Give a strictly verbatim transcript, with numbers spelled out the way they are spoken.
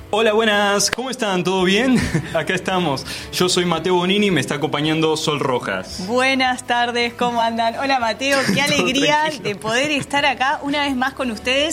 Hola, buenas, ¿cómo están? ¿Todo bien? Acá estamos. Yo soy Mateo Bonini y me está acompañando Sol Rojas. Buenas tardes, ¿cómo andan? Hola Mateo, qué alegría de poder estar acá una vez más con ustedes.